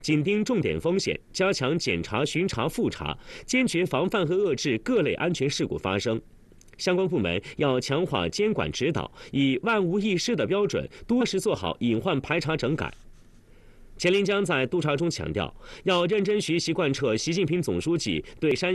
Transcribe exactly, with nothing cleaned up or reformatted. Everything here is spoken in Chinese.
紧盯重点风险，加强检查、巡查、复查，坚决防范和遏制各类安全事故发生。相关部门要强化监管指导，以万无一失的标准，多实做好隐患排查整改。钱林江在督查中强调，要认真学习贯彻习近平总书记对山